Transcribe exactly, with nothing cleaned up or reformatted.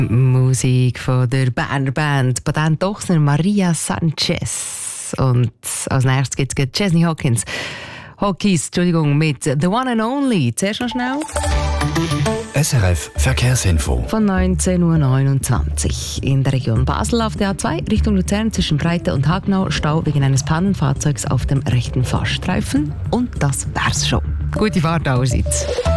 Musik von der Berner Band Patent Ochsner Maria Sanchez. Und als nächstes gibt es Chesney Hawkins. Hawkins, Entschuldigung, mit The One and Only. Zuerst noch schnell. S R F Verkehrsinfo. Von neunzehn Uhr neunundzwanzig. In der Region Basel auf der A zwei Richtung Luzern zwischen Breite und Hagnau Stau wegen eines Pannenfahrzeugs auf dem rechten Fahrstreifen. Und das wär's schon. Gute Fahrt allerseits.